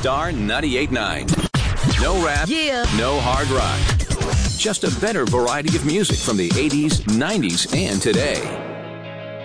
Star 98.9. No rap, no hard rock. Just a better variety of music from the 80s, 90s, and today.